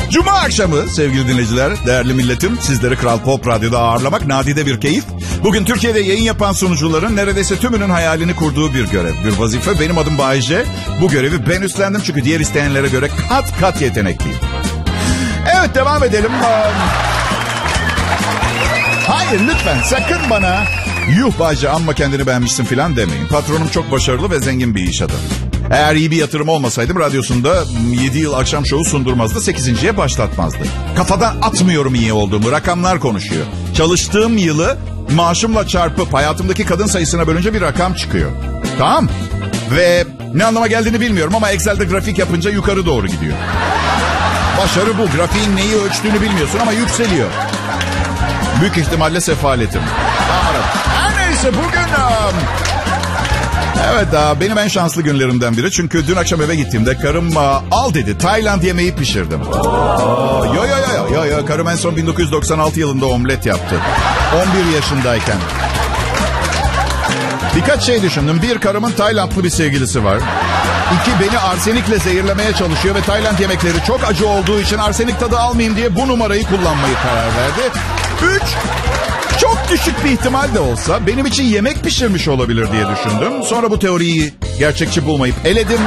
Cuma akşamı sevgili dinleyiciler, değerli milletim, sizleri Kral Pop Radyo'da ağırlamak nadide bir keyif. Bugün Türkiye'de yayın yapan sunucuların neredeyse tümünün hayalini kurduğu bir görev, bir vazife. Benim adım Bayece. Bu görevi ben üstlendim çünkü diğer isteyenlere göre kat kat yetenekliyim. Evet, devam edelim. Hayır, lütfen sakın bana yuh Bayece amma kendini beğenmişsin falan demeyin. Patronum çok başarılı ve zengin bir iş adamı. Eğer iyi bir yatırım olmasaydım radyosunda 7 yıl akşam şovu sundurmazdı, 8.'ye başlatmazdı. Kafadan atmıyorum iyi olduğumu, rakamlar konuşuyor. Çalıştığım yılı maaşımla çarpıp hayatımdaki kadın sayısına bölünce bir rakam çıkıyor. Tamam. Ve ne anlama geldiğini bilmiyorum ama Excel'de grafik yapınca yukarı doğru gidiyor. Başarı bu. Grafiğin neyi ölçtüğünü bilmiyorsun ama yükseliyor. Büyük ihtimalle sefaletim. Her neyse bugün... Evet, benim en şanslı günlerimden biri. Çünkü dün akşam eve gittiğimde karım al dedi. Tayland yemeği pişirdim. Yo. Karım en son 1996 yılında omlet yaptı. 11 yaşındayken. Birkaç şey düşündüm. Bir, karımın Taylandlı bir sevgilisi var. İki, beni arsenikle zehirlemeye çalışıyor ve Tayland yemekleri çok acı olduğu için arsenik tadı almayayım diye bu numarayı kullanmayı karar verdi. 3, çok düşük bir ihtimal de olsa benim için yemek pişirmiş olabilir diye düşündüm. Sonra bu teoriyi gerçekçi bulmayıp eledim.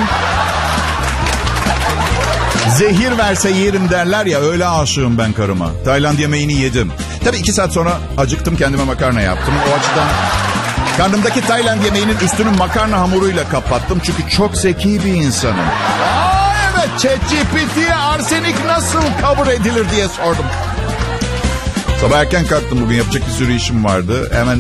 Zehir verse yerim derler ya, öyle aşığım ben karıma. Tayland yemeğini yedim. Tabii 2 saat sonra acıktım, kendime makarna yaptım. O açıdan karnımdaki Tayland yemeğinin üstünü makarna hamuruyla kapattım. Çünkü çok zeki bir insanım. Evet, ChatGPT'ye arsenik nasıl kabul edilir diye sordum. Sabah erken kalktım, bugün yapacak bir sürü işim vardı. Hemen